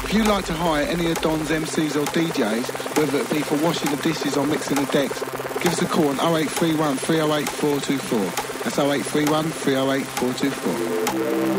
If you'd like to hire any of Don's MCs or DJs, whether it be for washing the dishes or mixing the decks, give us a call on 0831 308 424. That's 0831 308 424.